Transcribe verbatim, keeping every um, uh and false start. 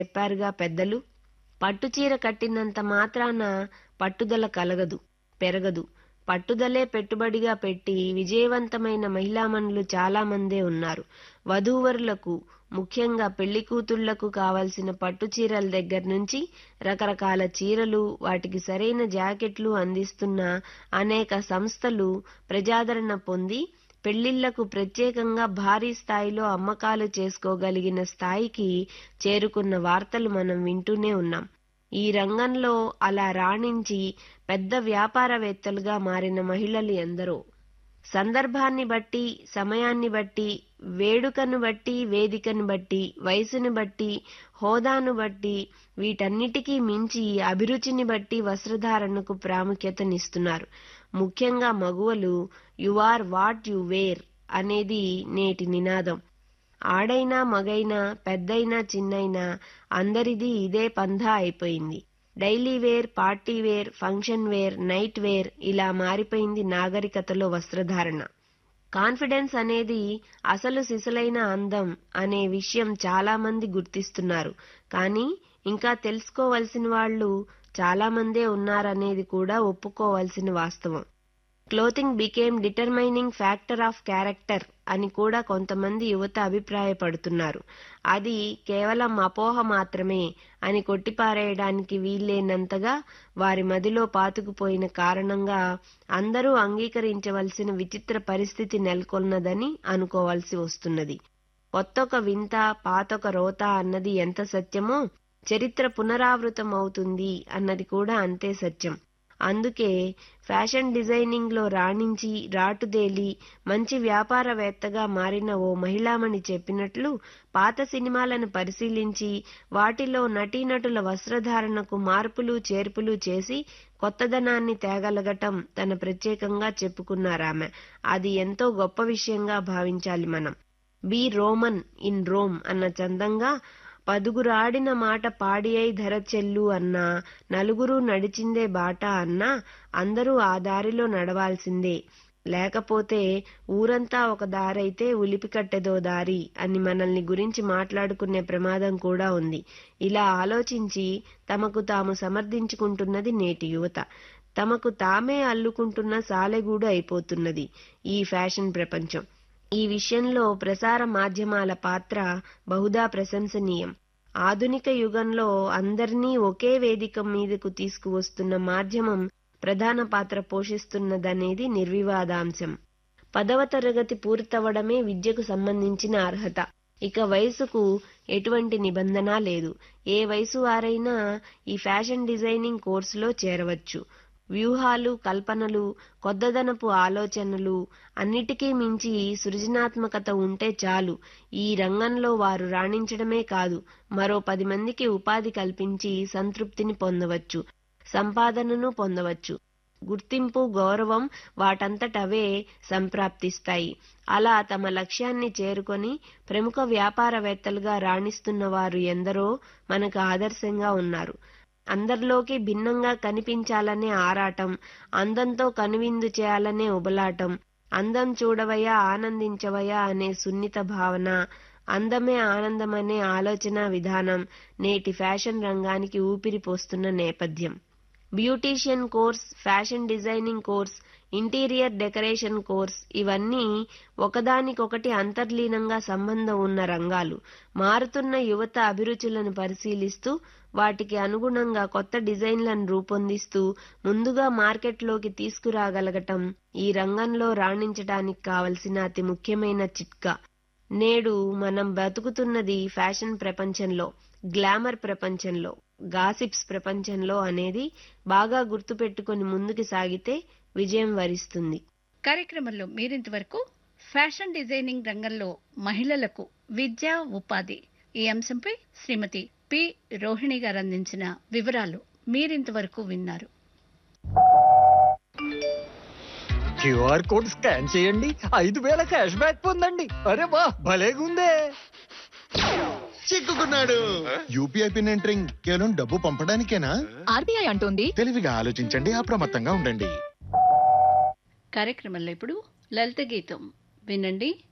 చెప్పారుగా పెద్దలు. పట్టుచీర కట్టినంత మాత్రాన పట్టుదల కలగదు, పెరగదు. పట్టుదలే పెట్టుబడిగా పెట్టి విజయవంతమైన మహిళామణులు చాలామందే ఉన్నారు. వధూవరులకు, ముఖ్యంగా పెళ్లికూతుళ్లకు కావలసిన పట్టుచీరల దగ్గర్నుంచి రకరకాల చీరలు, వాటికి సరైన జాకెట్లు అందిస్తున్న అనేక సంస్థలు ప్రజాదరణ పొంది పెళ్లిళ్లకు ప్రత్యేకంగా భారీ స్థాయిలో అమ్మకాలు చేసుకోగలిగిన స్థాయికి చేరుకున్న వార్తలు మనం వింటూనే ఉన్నాం. ఈ రంగంలో అలా రాణించి పెద్ద వ్యాపారవేత్తలుగా మారిన మహిళలు ఎందరో. సందర్భాన్ని బట్టి, సమయాన్ని బట్టి, వేడుకను బట్టి, వేదికను బట్టి, వయసును బట్టి, హోదాను బట్టి, వీటన్నిటికీ మించి అభిరుచిని బట్టి వస్త్రధారణకు ప్రాముఖ్యతనిస్తున్నారు. ముఖ్యంగా మగువలు you are what you wear అనేది నేటి నినాదం. ఆడైనా మగైనా, పెద్దైనా చిన్నైనా అందరిది ఇదే పంథా అయిపోయింది. Daily wear, party wear, function wear, night wear ఇలా మారిపోయింది నాగరికతలో వస్త్రధారణ. కాన్ఫిడెన్స్ అనేది అసలు సిసలైన అందం అనే విషయం చాలా మంది గుర్తిస్తున్నారు. కానీ ఇంకా తెలుసుకోవలసిన వాళ్ళు చాలా మందే ఉన్నారనేది కూడా ఒప్పుకోవలసిన వాస్తవం. Clothing became determining factor of character అని కూడా కొంతమంది యువత అభిప్రాయపడుతున్నారు. అది కేవలం అపోహ మాత్రమే అని కొట్టిపారేయడానికి వీల్లేనంతగా వారి మదిలో పాతుకుపోయిన కారణంగా అందరూ అంగీకరించవలసిన విచిత్ర పరిస్థితి నెలకొన్నదని అనుకోవాల్సి వస్తున్నది. కొత్తొక వింత, పాతొక రోత అన్నది ఎంత సత్యమో చరిత్ర పునరావృతం అవుతుంది అన్నది కూడా అంతే సత్యం. అందుకే ఫ్యాషన్ డిజైనింగ్ లో రాణించి రాటుదేలి మంచి వ్యాపారవేత్తగా మారిన ఓ మహిళామణి చెప్పినట్లు పాత సినిమాలను పరిశీలించి వాటిలో నటీనటుల వస్త్రధారణకు మార్పులు చేర్పులు చేసి కొత్తదనాన్ని తేగలగటం తన ప్రత్యేకంగా చెప్పుకున్నారామె. అది ఎంతో గొప్ప విషయంగా భావించాలి మనం. బి రోమన్ ఇన్ రోమ్ అన్న చందంగా పదుగురాడిన మాట పాడి అయి ధర చెల్లు అన్నా, నలుగురు నడిచిందే బాట అన్నా అందరూ ఆ దారిలో నడవాల్సిందే. లేకపోతే ఊరంతా ఒక దారైతే ఉలిపికట్టెదో దారి అని మనల్ని గురించి మాట్లాడుకునే ప్రమాదం కూడా ఉంది. ఇలా ఆలోచించి తమకు తాము సమర్థించుకుంటున్నది నేటి యువత. తమకు తామే అల్లుకుంటున్న సాలెగూడు అయిపోతున్నది ఈ ఫ్యాషన్ ప్రపంచం. ఈ విషయంలో ప్రసార మాధ్యమాల పాత్ర బహుదా ప్రశంసనీయం. ఆధునిక యుగంలో అందర్నీ ఒకే వేదిక మీదకు తీసుకువస్తున్న మాధ్యమం ప్రధాన పాత్ర పోషిస్తున్నదనేది నిర్వివాదాంశం. పదవ తరగతి పూర్తవడమే విద్యకు సంబంధించిన అర్హత. ఇక వయసుకు ఎటువంటి నిబంధన లేదు. ఏ వయసు వారైనా ఈ ఫ్యాషన్ డిజైనింగ్ కోర్సులో చేరవచ్చు. వ్యూహాలు, కల్పనలు, కొత్తదనపు ఆలోచనలు, అన్నిటికీ మించి సృజనాత్మకత ఉంటే చాలు. ఈ రంగంలో వారు రాణించడమే కాదు, మరో పది మందికి ఉపాధి కల్పించి సంతృప్తిని పొందవచ్చు, సంపాదనను పొందవచ్చు. గుర్తింపు, గౌరవం వాటంతటవే సంప్రాప్తిస్తాయి. అలా తమ లక్ష్యాన్ని చేరుకొని ప్రముఖ వ్యాపారవేత్తలుగా రాణిస్తున్న వారు ఎందరో మనకు ఆదర్శంగా ఉన్నారు. అందరిలోకి భిన్నంగా కనిపించాలనే ఆరాటం, అందంతో కనువిందు చేయాలనే ఉబలాటం, అందం చూడవయ్యా ఆనందించవయ్యా అనే సున్నిత భావన, అందమే ఆనందమనే ఆలోచన విధానం నేటి ఫ్యాషన్ రంగానికి ఊపిరి పోస్తున్న నేపథ్యం. Beautician course, fashion designing course, interior decoration course ఇవన్నీ ఒకదానికొకటి అంతర్లీనంగా సంబంధం ఉన్న రంగాలు. మారుతున్న యువత అభిరుచులను పరిశీలిస్తూ వాటికి అనుగుణంగా కొత్త డిజైన్లను రూపొందిస్తూ ముందుగా మార్కెట్లోకి తీసుకురాగలగటం ఈ రంగంలో రాణించటానికి కావలసిన అతి ముఖ్యమైన చిట్కా. నేడు మనం బతుకుతున్నది ఫ్యాషన్ ప్రపంచంలో, గ్లామర్ ప్రపంచంలో, గాసిప్స్ ప్రపంచంలో అనేది బాగా గుర్తుపెట్టుకుని ముందుకు సాగితే విజయం వరిస్తుంది. కార్యక్రమంలో మీరింతవరకు ఫ్యాషన్ డిజైనింగ్ రంగంలో మహిళలకు విద్య, ఉపాధి ఈ అంశంపై శ్రీమతి పి రోహిణి గారు అందించిన వివరాలు మీరింతవరకు విన్నారు. క్యూఆర్ కోడ్ స్కాన్ చేయండి, ఐదు వేల క్యాష్ బ్యాక్ పొందండి. అరే వా, భలేగుందే. చిక్కుకున్నాడు. యూపీఐ పిన్ ఎంటరింగ్ కేవలం డబ్బు పంపడానికేనా? ఆర్బీఐ అంటోంది. తెలివిగా ఆలోచించండి, అప్రమత్తంగా ఉండండి. కార్యక్రమంలో ఇప్పుడు లలిత గీతం వినండి.